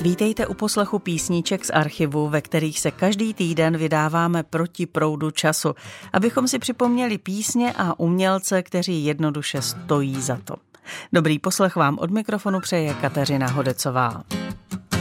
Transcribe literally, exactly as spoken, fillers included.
Vítejte u poslechu písniček z archivu, ve kterých se každý týden vydáváme proti proudu času, abychom si připomněli písně a umělce, kteří jednoduše stojí za to. Dobrý poslech vám od mikrofonu přeje Kateřina Hodecová.